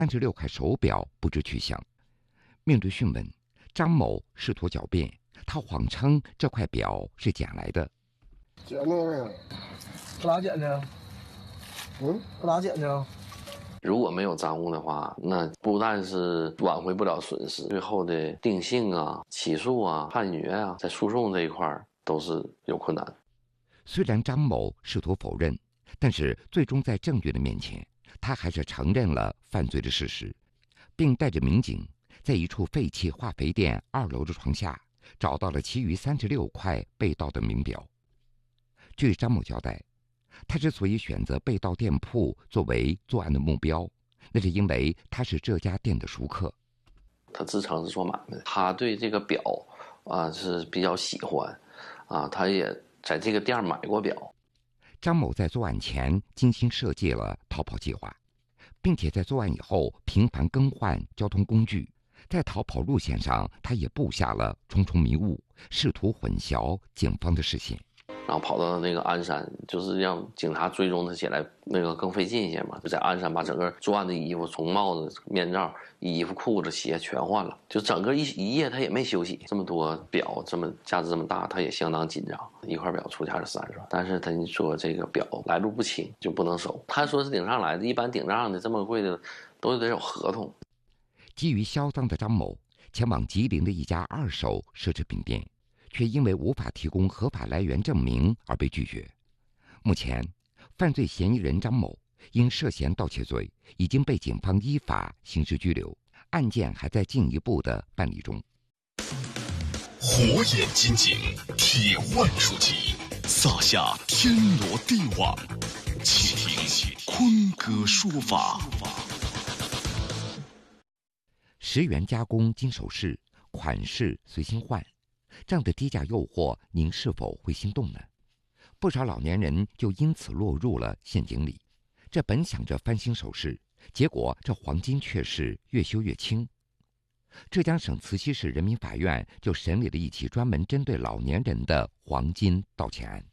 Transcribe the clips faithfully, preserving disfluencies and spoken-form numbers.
三十六块手表不知去向。面对讯问，张某试图狡辩，他谎称这块表是捡来的。 捡的呀？ 哪捡的？ 嗯， 哪捡的？ 如果没有赃物的话，那不但是挽回不了损失，最后的定性啊、起诉啊、判决啊，在诉讼这一块都是有困难。 虽然张某试图否认，但是最终在证据的面前，他还是承认了犯罪的事实，并带着民警在一处废弃化肥店二楼的床下找到了其余三十六块被盗的名表。据张某交代，他之所以选择被盗店铺作为作案的目标，那是因为他是这家店的熟客。 他自称是做买卖的，他对这个表啊是比较喜欢，啊，他也在这个店买过表。 张某在作案前精心设计了逃跑计划，并且在作案以后频繁更换交通工具，在逃跑路线上他也布下了重重迷雾，试图混淆警方的视线。 然后跑到那个鞍山，就是让警察追踪他起来那个更费劲一些嘛。就在鞍山把整个作案的衣服，从帽子、面罩、衣服、裤子、鞋全换了，就整个一一夜他也没休息。这么多表，这么价值这么大，他也相当紧张。一块表出价是三十万，但是他说这个表来路不清，就不能收。他说是顶上来的，一般顶账的这么贵的都得有合同。 基于销赃的张某前往吉林的一家二手奢侈品店，却因为无法提供合法来源证明而被拒绝。目前，犯罪嫌疑人张某因涉嫌盗窃罪已经被警方依法刑事拘留，案件还在进一步的办理中。 火眼金睛，铁腕出击，撒下天罗地网。且听坤哥说法。 十元加工金首饰，款式随心换。这样的低价诱惑，您是否会心动呢？不少老年人就因此落入了陷阱里。这本想着翻新首饰，结果这黄金却是越修越轻。浙江省慈溪市人民法院就审理了一起专门针对老年人的黄金盗窃案。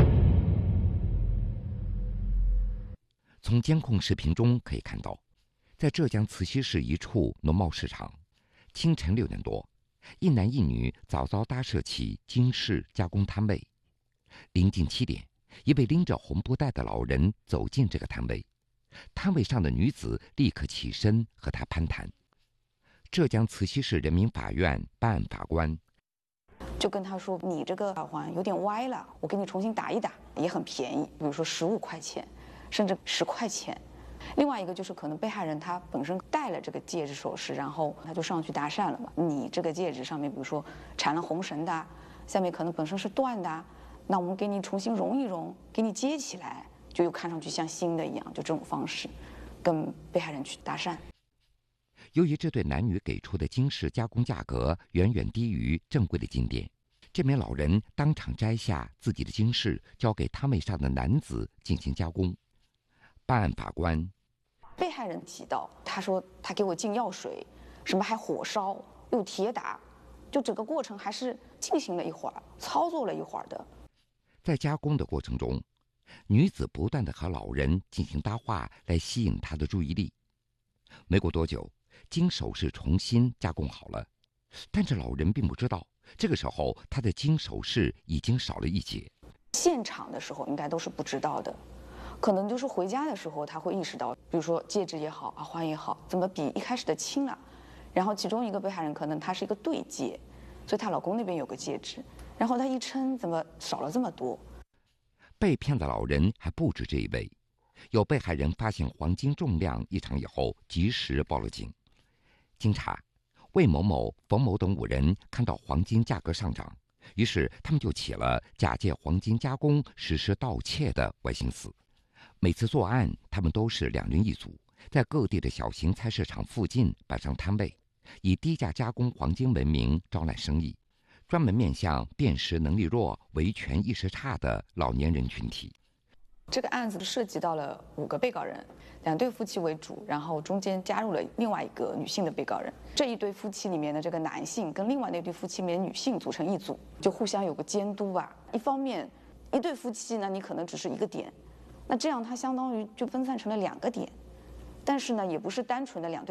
从监控视频中可以看到，在浙江慈溪市一处农贸市场，清晨六点多，一男一女早早搭设起金饰加工摊位。临近七点，一位拎着红布袋的老人走进这个摊位，摊位上的女子立刻起身和他攀谈。浙江慈溪市人民法院办案法官就跟他说：“你这个耳环有点歪了，我给你重新打一打，也很便宜，比如说十五块钱，甚至十块钱。”另外一个就是可能被害人他本身戴了这个戒指首饰，然后他就上去搭讪了嘛。你这个戒指上面比如说缠了红绳的，下面可能本身是断的，那我们给你重新融一融，给你接起来，就又看上去像新的一样，就这种方式跟被害人去搭讪。 由于这对男女给出的金饰加工价格远远低于正规的金店，这名老人当场摘下自己的金饰，交给摊位上的男子进行加工。办案法官被害人提到，他说他给我进药水，什么还火烧又铁打，就整个过程还是进行了一会儿，操作了一会儿的。 在加工的过程中，女子不断地和老人进行搭话，来吸引他的注意力。没过多久，金首饰重新加工好了，但是老人并不知道，这个时候他的金首饰已经少了一截。 现场的时候应该都是不知道的。可能就是回家的时候，他会意识到，比如说戒指也好，耳环也好，怎么比一开始的轻了？然后其中一个被害人可能她是一个对戒，所以她老公那边有个戒指，然后她一称，怎么少了这么多？ 被骗的老人还不止这一位，有被害人发现黄金重量异常以后，及时报了警。经查，魏某某、冯某等五人看到黄金价格上涨，于是他们就起了假借黄金加工实施盗窃的歪心思。每次作案，他们都是两人一组，在各地的小型菜市场附近摆上摊位，以低价加工黄金闻名招揽生意，专门面向辨识能力弱、维权意识差的老年人群体。 这个案子涉及到了五个被告人，两对夫妻为主，然后中间加入了另外一个女性的被告人。这一对夫妻里面的这个男性跟另外那对夫妻里面的女性组成一组，就互相有个监督吧。一方面，一对夫妻呢，你可能只是一个点。那这样它相当于就分散成了两个点，但是呢，也不是单纯的两对。